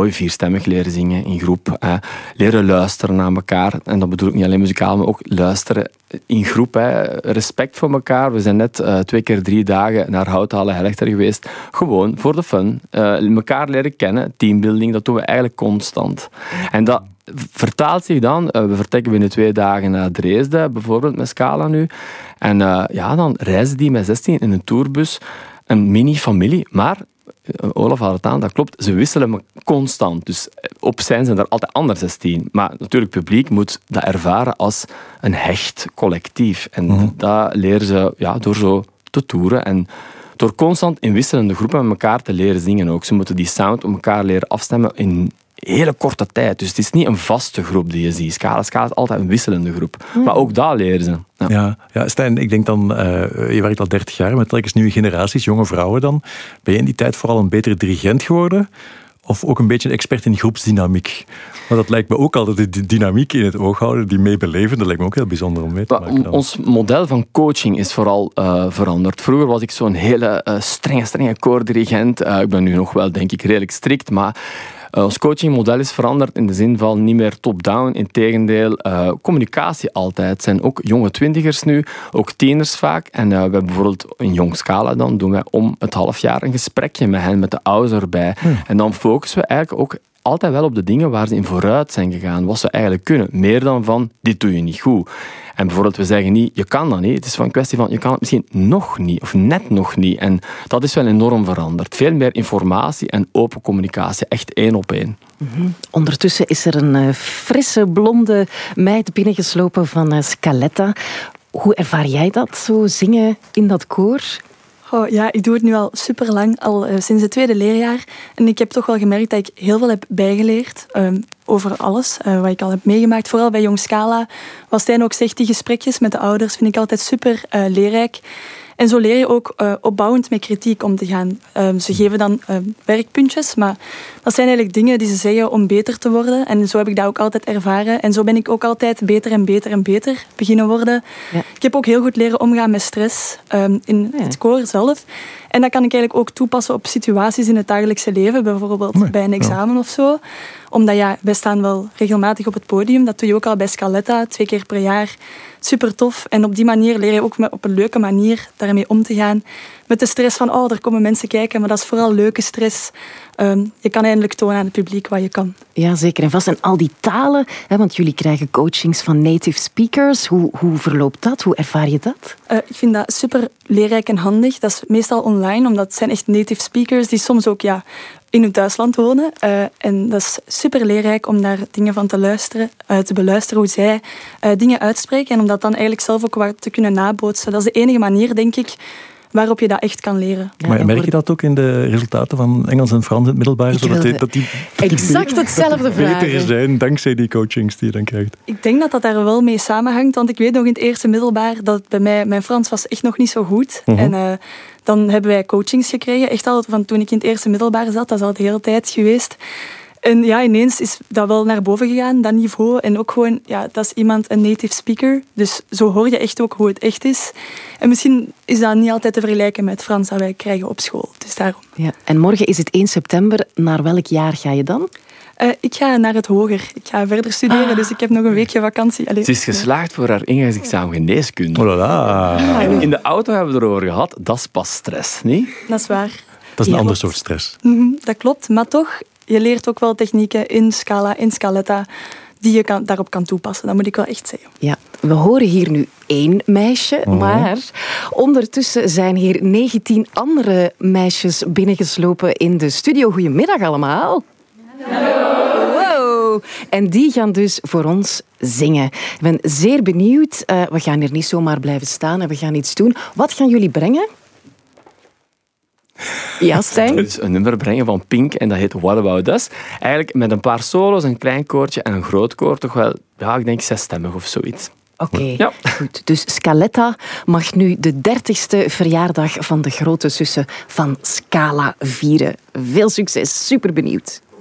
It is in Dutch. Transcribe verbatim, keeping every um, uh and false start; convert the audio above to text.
mooi vierstemmig leren zingen in groep. Hè. Leren luisteren naar elkaar. En dat bedoel ik niet alleen muzikaal, maar ook luisteren in groep. Hè. Respect voor elkaar. We zijn net uh, twee keer drie dagen naar Houthalen Helchter geweest. Gewoon voor de fun. Uh, elkaar leren kennen. Teambuilding, dat doen we eigenlijk constant. En dat vertaalt zich dan. Uh, we vertrekken binnen twee dagen naar Dresden, bijvoorbeeld met Scala nu. En uh, ja, dan reizen die met zestien in een tourbus. Een mini-familie. Maar Olaf had het aan, dat klopt. Ze wisselen me constant. Dus op zijn zijn er altijd anders zestien. Maar natuurlijk, het publiek moet dat ervaren als een hecht collectief. En mm-hmm. dat leren ze ja, door zo te toeren. En door constant in wisselende groepen met elkaar te leren zingen ook. Ze moeten die sound op elkaar leren afstemmen in hele korte tijd. Dus het is niet een vaste groep die je ziet. Scala, Scala is altijd een wisselende groep. Mm. Maar ook dat leren ze. Ja, ja, ja Stijn, ik denk dan, uh, je werkt al dertig jaar met telkens nieuwe generaties, jonge vrouwen dan. Ben je in die tijd vooral een betere dirigent geworden? Of ook een beetje een expert in groepsdynamiek? Maar dat lijkt me ook altijd de dynamiek in het oog houden, die meebeleven. Dat lijkt me ook heel bijzonder om mee te maken. Dan. Ons model van coaching is vooral uh, veranderd. Vroeger was ik zo'n hele uh, strenge, strenge koordirigent. Uh, ik ben nu nog wel, denk ik, redelijk strikt, maar Uh, ons coachingmodel is veranderd in de zin van niet meer top-down. Integendeel, uh, communicatie altijd. Het zijn ook jonge twintigers nu, ook tieners vaak. En uh, we hebben bijvoorbeeld in Jong Scala, dan doen wij om het half jaar een gesprekje met hen, met de ouders erbij. Hmm. En dan focussen we eigenlijk ook altijd wel op de dingen waar ze in vooruit zijn gegaan. Wat ze eigenlijk kunnen. Meer dan van, dit doe je niet goed. En bijvoorbeeld, we zeggen niet, je kan dat niet. Het is van een kwestie van, je kan het misschien nog niet. Of net nog niet. En dat is wel enorm veranderd. Veel meer informatie en open communicatie. Echt één op één. Mm-hmm. Ondertussen is er een uh, frisse, blonde meid binnengeslopen van uh, Scaletta. Hoe ervaar jij dat, zo zingen in dat koor? Oh, ja, ik doe het nu al super lang, al uh, sinds het tweede leerjaar. En ik heb toch wel gemerkt dat ik heel veel heb bijgeleerd um, over alles uh, wat ik al heb meegemaakt. Vooral bij Jong Scala. Wat Stijn ook zegt, die gesprekjes met de ouders vind ik altijd super uh, leerrijk. En zo leer je ook uh, opbouwend met kritiek om te gaan. Um, ze geven dan uh, werkpuntjes, maar dat zijn eigenlijk dingen die ze zeggen om beter te worden. En zo heb ik dat ook altijd ervaren. En zo ben ik ook altijd beter en beter en beter beginnen worden. Ja. Ik heb ook heel goed leren omgaan met stress um, in ja. het koor zelf. En dat kan ik eigenlijk ook toepassen op situaties in het dagelijkse leven. Bijvoorbeeld nee, bij een examen ja. of zo. Omdat ja, wij staan wel regelmatig op het podium. Dat doe je ook al bij Scaletta, twee keer per jaar. Super tof. En op die manier leer je ook op een leuke manier daarmee om te gaan. Met de stress van, oh, er komen mensen kijken. Maar dat is vooral leuke stress. Um, je kan eindelijk tonen aan het publiek wat je kan. Ja, zeker en vast. En al die talen, hè, want jullie krijgen coachings van native speakers. Hoe, hoe verloopt dat? Hoe ervaar je dat? Uh, ik vind dat super leerrijk en handig. Dat is meestal online, omdat het zijn echt native speakers die soms ook ja, in het thuisland wonen. Uh, en dat is super leerrijk om daar dingen van te luisteren, uh, te beluisteren hoe zij uh, dingen uitspreken. En om dat dan eigenlijk zelf ook wat te kunnen nabootsen. Dat is de enige manier, denk ik, waarop je dat echt kan leren. Ja, maar merk je dat ook in de resultaten van Engels en Frans in het middelbaar? Zodat die, dat die, dat exact die hetzelfde vragen. Beter zijn dankzij die coachings die je dan krijgt. Ik denk dat dat daar wel mee samenhangt. Want ik weet nog in het eerste middelbaar dat bij mij, mijn Frans was echt nog niet zo goed. Uh-huh. En uh, dan hebben wij coachings gekregen. Echt al van toen ik in het eerste middelbaar zat. Dat is al de hele tijd geweest. En ja, ineens is dat wel naar boven gegaan, dat niveau. En ook gewoon, ja, dat is iemand, een native speaker. Dus zo hoor je echt ook hoe het echt is. En misschien is dat niet altijd te vergelijken met het Frans dat wij krijgen op school. Dus daarom. Ja. En morgen is het één september. Naar welk jaar ga je dan? Uh, ik ga naar het hoger. Ik ga verder studeren, ah. dus ik heb nog een weekje vakantie. Allee. Ze is geslaagd voor haar ingangsexamen geneeskunde. Oh la la. In de auto hebben we het erover gehad. Dat is pas stress, niet? Dat is waar. Dat is een ja, ander soort stress. Mm-hmm, dat klopt, maar toch... Je leert ook wel technieken in Scala, in Scaletta, die je kan, daarop kan toepassen. Dat moet ik wel echt zeggen. Ja, we horen hier nu één meisje, oh. maar ondertussen zijn hier negentien andere meisjes binnengeslopen in de studio. Goedemiddag allemaal. Hallo. Wow. En die gaan dus voor ons zingen. Ik ben zeer benieuwd. Uh, we gaan hier niet zomaar blijven staan en we gaan iets doen. Wat gaan jullie brengen? Ja, Stijn? Dus een nummer brengen van Pink en dat heet What About Us. Eigenlijk met een paar solo's, een klein koortje en een groot koor. Toch wel, ja, ik denk zesstemmig of zoiets. Oké, okay, ja. Goed. Dus Scaletta mag nu de dertigste verjaardag van de grote zussen van Scala vieren. Veel succes, super benieuwd.